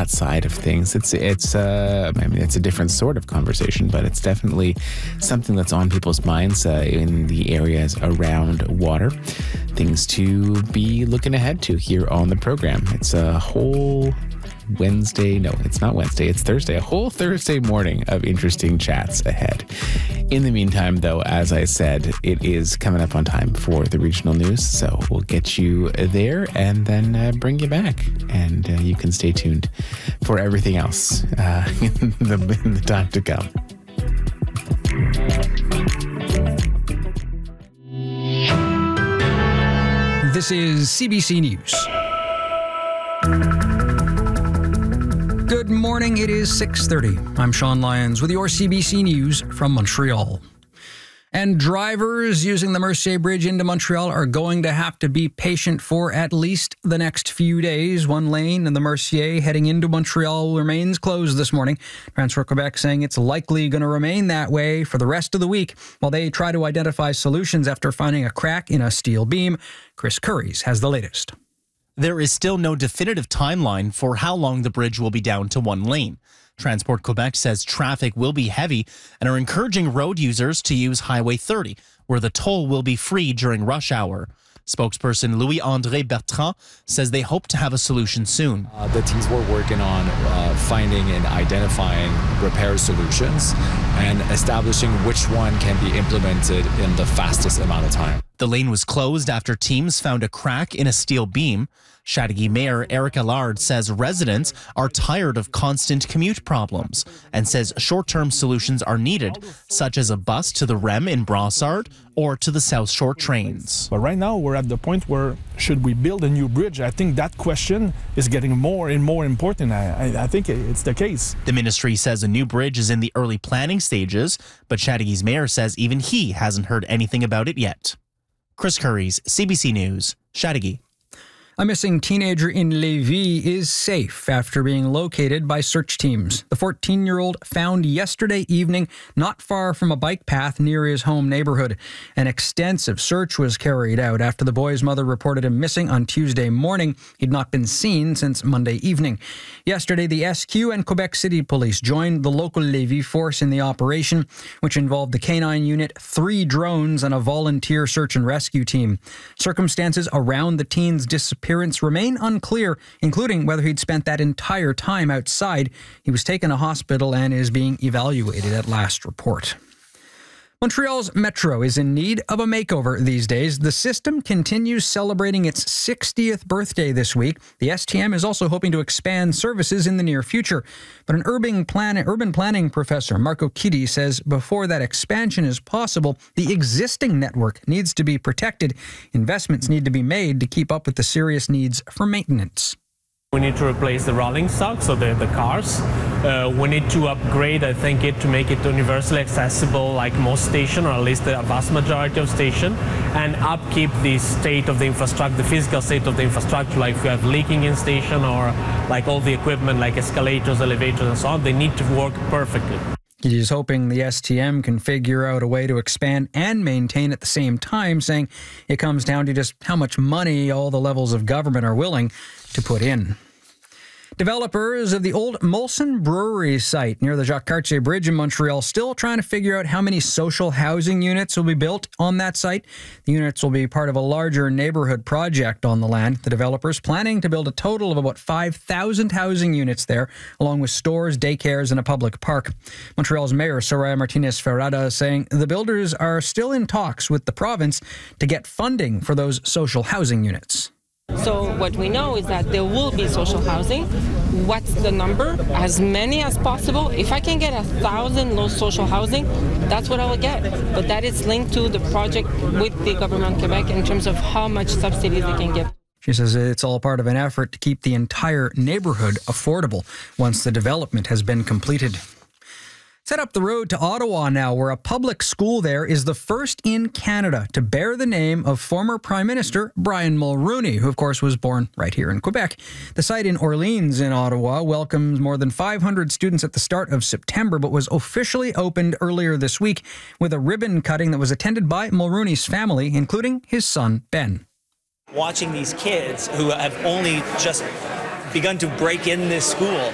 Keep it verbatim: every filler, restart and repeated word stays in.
that side of things. It's it's uh, I mean, it's a different sort of conversation, but it's definitely something that's on people's minds uh, in the areas around water. Things to be looking ahead to here on the program. It's a whole Wednesday. No, it's not Wednesday. It's Thursday. A whole Thursday morning of interesting chats ahead. In the meantime, though, as I said, it is coming up on time for the regional news. So we'll get you there and then uh, bring you back. And uh, you can stay tuned for everything else uh, in, the, in the time to come. This is C B C News. Good morning. It is six thirty. I'm Sean Lyons with your C B C News from Montreal. And drivers using the Mercier Bridge into Montreal are going to have to be patient for at least the next few days. One lane in the Mercier heading into Montreal remains closed this morning. Transport Quebec saying it's likely going to remain that way for the rest of the week while they try to identify solutions after finding a crack in a steel beam. Chris Curries has the latest. There is still no definitive timeline for how long the bridge will be down to one lane. Transport Quebec says traffic will be heavy and are encouraging road users to use Highway thirty, where the toll will be free during rush hour. Spokesperson Louis-André Bertrand says they hope to have a solution soon. Uh, the teams were working on uh, finding and identifying repair solutions and establishing which one can be implemented in the fastest amount of time. The lane was closed after teams found a crack in a steel beam. Chateauguay Mayor Eric Allard says residents are tired of constant commute problems and says short-term solutions are needed, such as a bus to the R E M in Brossard or to the South Shore trains. But right now we're at the point where should we build a new bridge? I think that question is getting more and more important. I, I, I think it's the case. The ministry says a new bridge is in the early planning stages, but Chateauguay's mayor says even he hasn't heard anything about it yet. Chris Curries, C B C News, Chateauguay. A missing teenager in Lévis is safe after being located by search teams. The fourteen-year-old found yesterday evening not far from a bike path near his home neighborhood. An extensive search was carried out after the boy's mother reported him missing on Tuesday morning. He'd not been seen since Monday evening. Yesterday, the S Q and Quebec City Police joined the local Lévis force in the operation, which involved the K nine unit, three drones, and a volunteer search and rescue team. Circumstances around the teen's disappearance Appearance remain unclear, including whether he'd spent that entire time outside. He was taken to hospital and is being evaluated at last report. Montreal's Metro is in need of a makeover these days. The system continues celebrating its sixtieth birthday this week. The S T M is also hoping to expand services in the near future. But an urban, plan- urban planning professor, Marco Kitty, says before that expansion is possible, the existing network needs to be protected. Investments need to be made to keep up with the serious needs for maintenance. We need to replace the rolling stock, so the, the cars. Uh, we need to upgrade, I think, it to make it universally accessible like most stations, or at least the vast majority of stations, and upkeep the state of the infrastructure, the physical state of the infrastructure, like if you have leaking in station or like all the equipment like escalators, elevators and so on, they need to work perfectly. He's hoping the S T M can figure out a way to expand and maintain at the same time, saying it comes down to just how much money all the levels of government are willing to put in. Developers of the old Molson Brewery site near the Jacques Cartier Bridge in Montreal still trying to figure out how many social housing units will be built on that site. The units will be part of a larger neighborhood project on the land. The developers planning to build a total of about five thousand housing units there, along with stores, daycares, and a public park. Montreal's Mayor Soraya Martinez-Ferrada saying the builders are still in talks with the province to get funding for those social housing units. So what we know is that there will be social housing. What's the number? As many as possible. If I can get a thousand low social housing, that's what I will get. But that is linked to the project with the government of Quebec in terms of how much subsidies they can give. She says it's all part of an effort to keep the entire neighborhood affordable once the development has been completed. Set up the road to Ottawa now, where a public school there is the first in Canada to bear the name of former Prime Minister Brian Mulroney, who of course was born right here in Quebec. The site in Orleans in Ottawa welcomes more than five hundred students at the start of September, but was officially opened earlier this week with a ribbon cutting that was attended by Mulroney's family, including his son, Ben. Watching these kids who have only just begun to break in this school